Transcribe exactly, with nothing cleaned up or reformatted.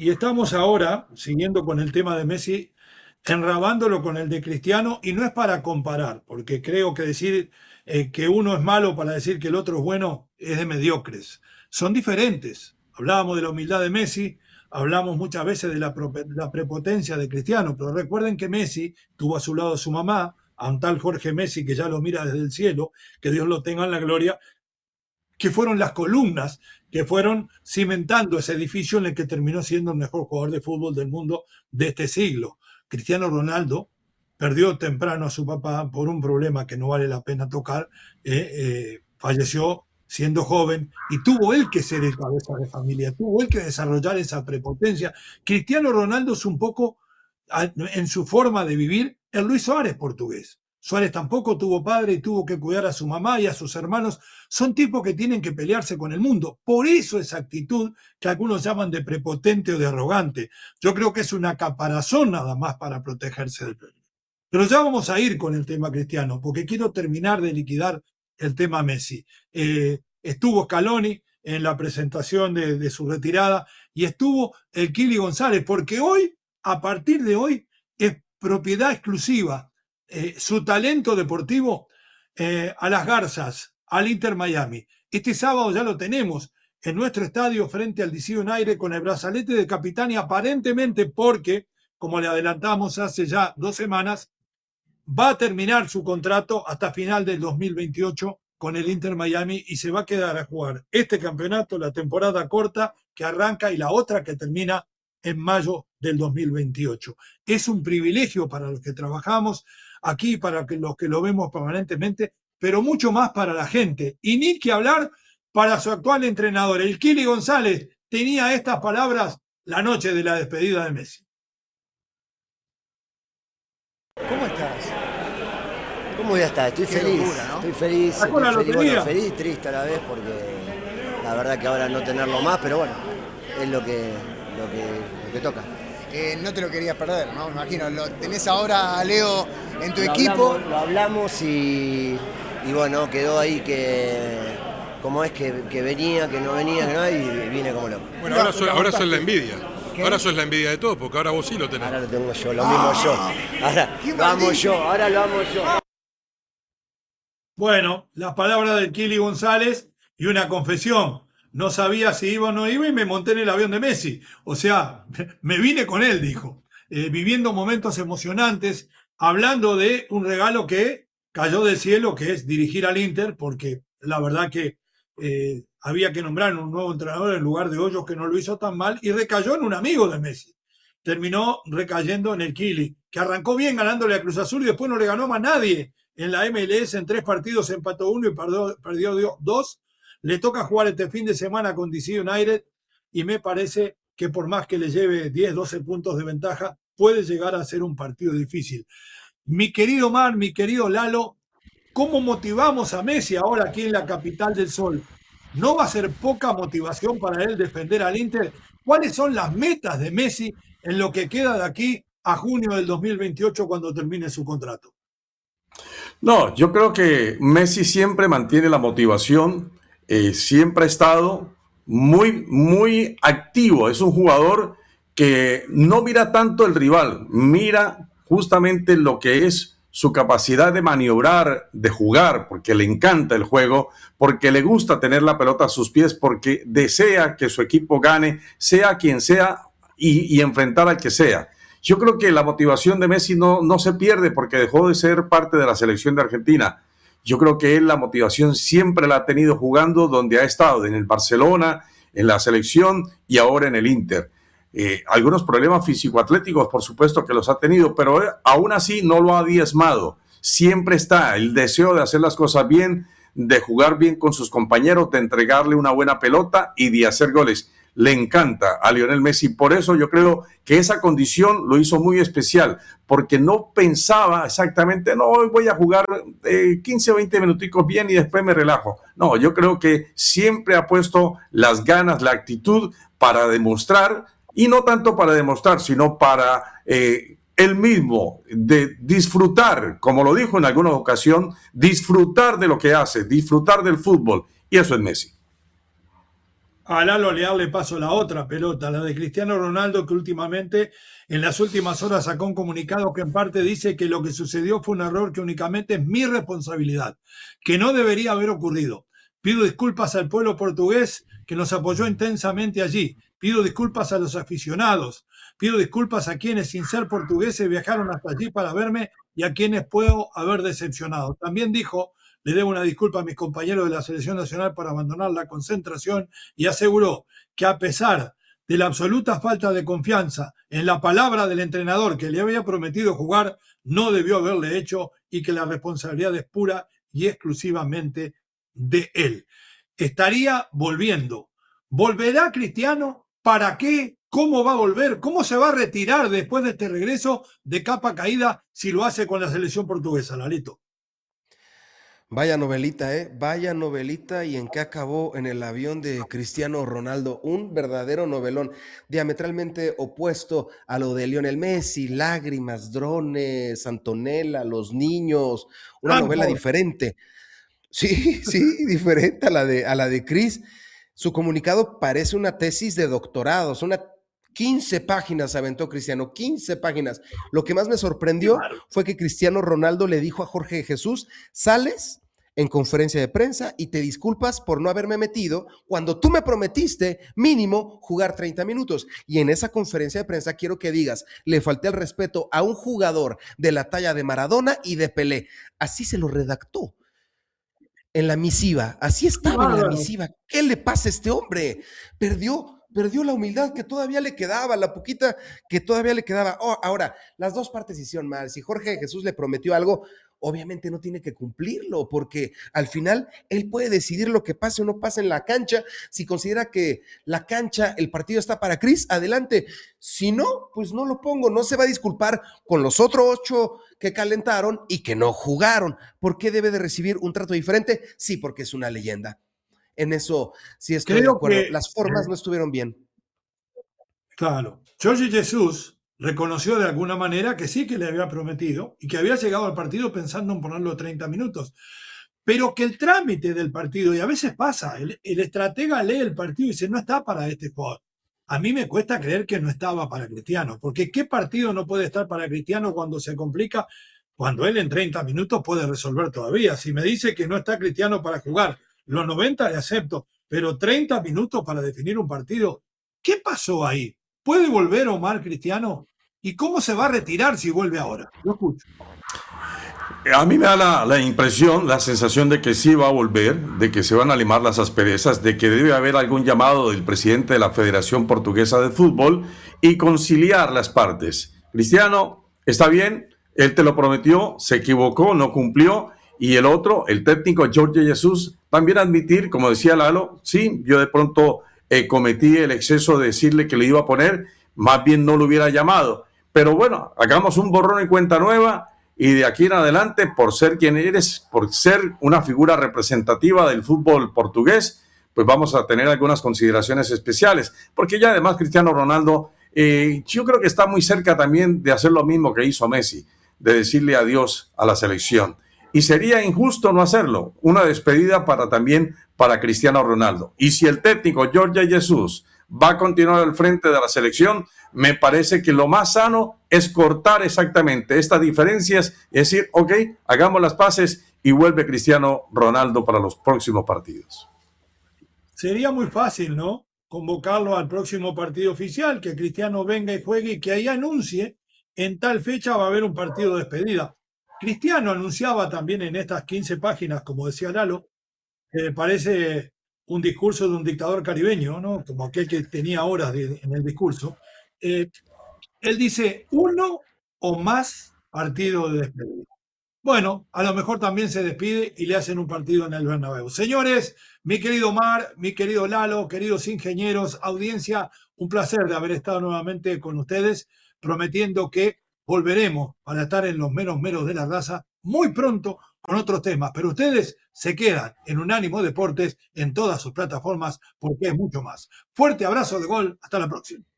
y estamos ahora, siguiendo con el tema de Messi, enrabándolo con el de Cristiano, y no es para comparar, porque creo que decir eh, que uno es malo para decir que el otro es bueno es de mediocres. Son diferentes. Hablábamos de la humildad de Messi, hablamos muchas veces de la, la prepotencia de Cristiano, pero recuerden que Messi tuvo a su lado a su mamá, a un tal Jorge Messi que ya lo mira desde el cielo, que Dios lo tenga en la gloria, que fueron las columnas que fueron cimentando ese edificio en el que terminó siendo el mejor jugador de fútbol del mundo de este siglo. Cristiano Ronaldo perdió temprano a su papá por un problema que no vale la pena tocar, eh, eh, falleció siendo joven y tuvo él que ser el cabeza de familia, tuvo él que desarrollar esa prepotencia. Cristiano Ronaldo es un poco, en su forma de vivir, el Luis Suárez portugués. Suárez tampoco tuvo padre y tuvo que cuidar a su mamá y a sus hermanos. Son tipos que tienen que pelearse con el mundo. Por eso esa actitud que algunos llaman de prepotente o de arrogante. Yo creo que es una caparazón nada más para protegerse del peligro. Pero ya vamos a ir con el tema Cristiano, porque quiero terminar de liquidar el tema Messi. Eh, estuvo Scaloni en la presentación de, de su retirada y estuvo el Kili González, porque hoy, a partir de hoy, es propiedad exclusiva Eh, su talento deportivo eh, a las Garzas, al Inter Miami. Este sábado ya lo tenemos en nuestro estadio frente al D C United con el brazalete de capitán y aparentemente porque, como le adelantamos hace ya dos semanas, va a terminar su contrato hasta final del dos mil veintiocho con el Inter Miami y se va a quedar a jugar este campeonato, la temporada corta que arranca y la otra que termina en mayo del dos mil veintiocho. Es un privilegio para los que trabajamos aquí, para los que lo vemos permanentemente, pero mucho más para la gente. Y ni que hablar para su actual entrenador. El Kili González tenía estas palabras la noche de la despedida de Messi. ¿Cómo estás? ¿Cómo voy a estar? Estoy Qué feliz, locura, ¿no? estoy feliz, ¿Sacó la estoy feliz, lotería? bueno, feliz y triste a la vez porque la verdad que ahora no tenerlo más, pero bueno, es lo que, lo que, lo que toca. Eh, no te lo querías perder, ¿no? Me imagino, lo, tenés ahora a Leo en tu Lo equipo. hablamos, lo hablamos y, y bueno, quedó ahí que como es que, que venía, que no venía, que no, y viene como loco. Bueno, ahora soy, ahora soy la envidia. Ahora sos la envidia de todos, porque ahora vos sí lo tenés. Ahora lo tengo yo, lo mismo yo. Ahora qué lo amo maldito. yo, ahora lo amo yo. Bueno, las palabras del Kili González y una confesión. No sabía si iba o no iba y me monté en el avión de Messi. O sea, me vine con él, dijo. Eh, viviendo momentos emocionantes, hablando de un regalo que cayó del cielo, que es dirigir al Inter, porque la verdad que eh, había que nombrar un nuevo entrenador en lugar de Hoyos, que no lo hizo tan mal, y recayó en un amigo de Messi. Terminó recayendo en el Kili, que arrancó bien ganándole a Cruz Azul y después no le ganó más nadie. En la M L S en tres partidos empató uno y perdió, perdió dos. Le toca jugar este fin de semana con D C United y me parece que por más que le lleve diez, doce puntos de ventaja, puede llegar a ser un partido difícil. Mi querido Mar, mi querido Lalo, ¿cómo motivamos a Messi ahora aquí en la capital del sol? ¿No va a ser poca motivación para él defender al Inter? ¿Cuáles son las metas de Messi en lo que queda de aquí a junio del dos mil veintiocho cuando termine su contrato? No, yo creo que Messi siempre mantiene la motivación, eh, siempre ha estado muy, muy activo. Es un jugador que no mira tanto el rival, mira justamente lo que es su capacidad de maniobrar, de jugar, porque le encanta el juego, porque le gusta tener la pelota a sus pies, porque desea que su equipo gane, sea quien sea, y, y enfrentar al que sea. Yo creo que la motivación de Messi no, no se pierde porque dejó de ser parte de la selección de Argentina. Yo creo que él la motivación siempre la ha tenido jugando donde ha estado, en el Barcelona, en la selección y ahora en el Inter. Eh, algunos problemas físico-atléticos, por supuesto que los ha tenido, pero aún así no lo ha diezmado. Siempre está el deseo de hacer las cosas bien, de jugar bien con sus compañeros, de entregarle una buena pelota y de hacer goles. Le encanta a Lionel Messi, por eso yo creo que esa condición lo hizo muy especial, porque no pensaba exactamente, no, hoy voy a jugar eh, quince o veinte minuticos bien y después me relajo. No, yo creo que siempre ha puesto las ganas, la actitud para demostrar, y no tanto para demostrar, sino para eh, él mismo, de disfrutar, como lo dijo en alguna ocasión, disfrutar de lo que hace, disfrutar del fútbol, y eso es Messi. A Lalo Leal le paso la otra pelota, la de Cristiano Ronaldo, que últimamente, en las últimas horas, sacó un comunicado que en parte dice que lo que sucedió fue un error que únicamente es mi responsabilidad, que no debería haber ocurrido. Pido disculpas al pueblo portugués que nos apoyó intensamente allí. Pido disculpas a los aficionados. Pido disculpas a quienes, sin ser portugueses, viajaron hasta allí para verme y a quienes puedo haber decepcionado. También dijo: le debo una disculpa a mis compañeros de la Selección Nacional por abandonar la concentración, y aseguró que a pesar de la absoluta falta de confianza en la palabra del entrenador que le había prometido jugar, no debió haberle hecho y que la responsabilidad es pura y exclusivamente de él. Estaría volviendo. ¿Volverá Cristiano? ¿Para qué? ¿Cómo va a volver? ¿Cómo se va a retirar después de este regreso de capa caída si lo hace con la selección portuguesa, Lalito? Vaya novelita, ¿eh? Vaya novelita. ¿Y en qué acabó? En el avión de Cristiano Ronaldo. Un verdadero novelón, diametralmente opuesto a lo de Lionel Messi, lágrimas, drones, Antonella, los niños. Una Campos. novela diferente. Sí, sí, diferente a la de, a la de Chris. Su comunicado parece una tesis de doctorados, una quince páginas aventó Cristiano, quince páginas. Lo que más me sorprendió fue que Cristiano Ronaldo le dijo a Jorge Jesús: sales en conferencia de prensa y te disculpas por no haberme metido cuando tú me prometiste mínimo jugar treinta minutos. Y en esa conferencia de prensa quiero que digas: le falté el respeto a un jugador de la talla de Maradona y de Pelé. Así se lo redactó en la misiva, así estaba en la misiva. ¿Qué le pasa a este hombre? Perdió perdió la humildad que todavía le quedaba, la poquita que todavía le quedaba. Oh, ahora, las dos partes hicieron mal. Si Jorge Jesús le prometió algo, obviamente no tiene que cumplirlo, porque al final él puede decidir lo que pase o no pase en la cancha. Si considera que la cancha, el partido está para Chris, adelante. Si no, pues no lo pongo. No se va a disculpar con los otros ocho que calentaron y que no jugaron. ¿Por qué debe de recibir un trato diferente? Sí, porque es una leyenda. En eso sí estoy Creo de acuerdo. que, Las formas no estuvieron bien. claro, Jorge Jesús reconoció de alguna manera que sí, que le había prometido y que había llegado al partido pensando en ponerlo treinta minutos, pero que el trámite del partido, y a veces pasa, el, el estratega lee el partido y dice: no está para este jugador. A mí me cuesta creer que no estaba para Cristiano, porque ¿qué partido no puede estar para Cristiano cuando se complica? Cuando él en treinta minutos puede resolver todavía. Si me dice que no está Cristiano para jugar los noventa, le acepto, pero treinta minutos para definir un partido, ¿qué pasó ahí? ¿Puede volver Omar Cristiano? ¿Y cómo se va a retirar si vuelve ahora? Lo escucho. A mí me da la, la impresión, la sensación de que sí va a volver, de que se van a limar las asperezas, de que debe haber algún llamado del presidente de la Federación Portuguesa de Fútbol y conciliar las partes. Cristiano, está bien, él te lo prometió, se equivocó, no cumplió, y el otro, el técnico Jorge Jesús, también admitir, como decía Lalo, sí, yo de pronto eh, cometí el exceso de decirle que le iba a poner, más bien no lo hubiera llamado. Pero bueno, hagamos un borrón y cuenta nueva, y de aquí en adelante, por ser quien eres, por ser una figura representativa del fútbol portugués, pues vamos a tener algunas consideraciones especiales, porque ya además Cristiano Ronaldo, eh, yo creo que está muy cerca también de hacer lo mismo que hizo Messi, de decirle adiós a la selección. Y sería injusto no hacerlo, una despedida para también para Cristiano Ronaldo. Y si el técnico Jorge Jesús va a continuar al frente de la selección, me parece que lo más sano es cortar exactamente estas diferencias y decir: ok, hagamos las paces y vuelve Cristiano Ronaldo para los próximos partidos. Sería muy fácil, ¿no? Convocarlo al próximo partido oficial, que Cristiano venga y juegue y que ahí anuncie: en tal fecha va a haber un partido de despedida. Cristiano anunciaba también en estas quince páginas, como decía Lalo, que parece un discurso de un dictador caribeño, ¿no? Como aquel que tenía horas de, en el discurso. Eh, él dice: uno o más partidos de despedida. Bueno, a lo mejor también se despide y le hacen un partido en el Bernabéu. Señores, mi querido Mar, mi querido Lalo, queridos ingenieros, audiencia, un placer de haber estado nuevamente con ustedes, prometiendo que volveremos para estar en los meros meros de la raza muy pronto con otros temas. Pero ustedes se quedan en Unánimo Deportes en todas sus plataformas, porque es mucho más. Fuerte abrazo de gol. Hasta la próxima.